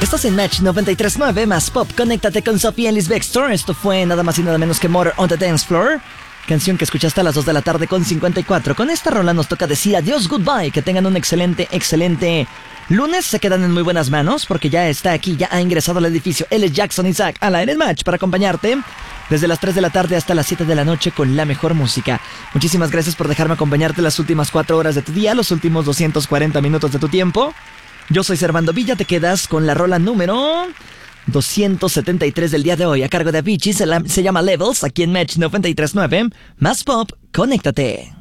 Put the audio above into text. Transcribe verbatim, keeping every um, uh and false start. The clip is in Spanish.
Estás en Match noventa y tres punto nueve más pop. Conéctate con Sofía Ellis Bextor. Esto fue nada más y nada menos que Murder on the Dance Floor. Canción que escuchaste a las dos de la tarde con cincuenta y cuatro. Con esta rola nos toca decir adiós, goodbye. Que tengan un excelente, excelente lunes. Se quedan en muy buenas manos porque ya está aquí, ya ha ingresado al edificio. Él es Jackson Isaac al aire en Match para acompañarte desde las tres de la tarde hasta las siete de la noche con la mejor música. Muchísimas gracias por dejarme acompañarte las últimas cuatro horas de tu día, los últimos doscientos cuarenta minutos de tu tiempo. Yo soy Servando Villa, te quedas con la rola número doscientos setenta y tres del día de hoy, a cargo de Avicii, se, la, se llama Levels, aquí en Match noventa y tres punto nueve, más pop, conéctate.